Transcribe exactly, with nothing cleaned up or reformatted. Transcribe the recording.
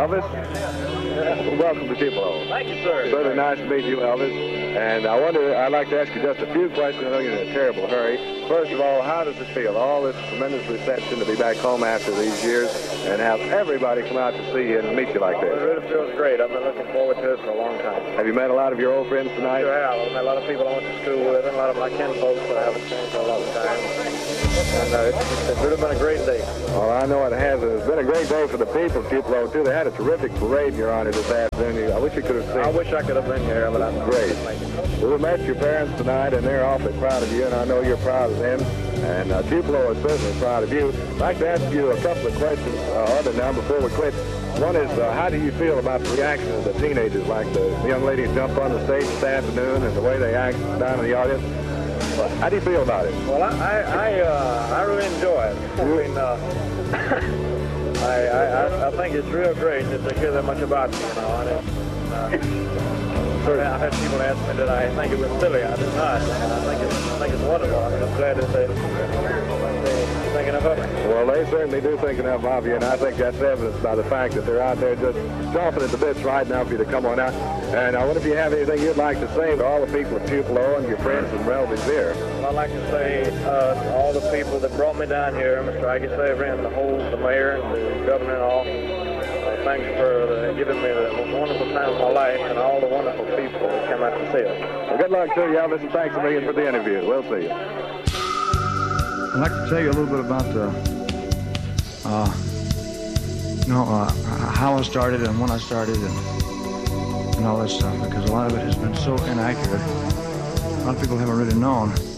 Elvis, well, welcome to Tupelo. Thank you, sir. It's really nice to meet you, Elvis. And I wonder, I'd like to ask you just a few questions. I know you're in a terrible hurry. First of all, how does it feel? All this tremendous reception to be back home after these years and have everybody come out to see you and meet you like this. It really feels great. I've been looking forward to it for a long time. Have you met a lot of your old friends tonight? Sure have. I've met a lot of people I went to school with and a lot of my kin folks that I haven't seen for a long time. And uh, it's, it's really been a great day. Well, I know it has. It's been a great day for the people of Tupelo, too. They had a terrific parade in your honor this afternoon. I wish you could have seen I wish I could have been here, but I'm great. Well, we met your parents tonight, and they're awfully proud of you, and I know you're proud of them. And uh, Tupelo is certainly proud of you. I'd like to ask you a couple of questions, uh, other now, before we quit. One is, uh, how do you feel about the reaction of the teenagers, like the young ladies jump on the stage this afternoon and the way they act down in the audience? How do you feel about it? Well, I I, I, uh, I really enjoy it. I mean, uh, I, I, I think it's real great that they hear that much about me, you know. And it, uh, I've had people ask me that I think it was silly. I did not. I think it's, I think it's wonderful. I mean, I'm glad that they, they're thinking of me. Well, they certainly do think enough of you, and I think that's evidenced by the fact that they're out there just chomping at the bits right now for you to come on out. And I wonder if you have anything you'd like to say to all the people of Tupelo and your friends and relatives here. Well, I'd like to say uh, to all the people that brought me down here, Mister Aggie Savory and the whole, the mayor and the governor and all, uh, thanks for uh, giving me the wonderful time of my life and all the wonderful people that came out to see us. Well, good luck to you, Elvis, and thanks a million for the interview. We'll see you. I'd like to tell you a little bit about the, uh, you know, uh, how I started and when I started and, and all that stuff, because a lot of it has been so inaccurate. A lot of people haven't really known.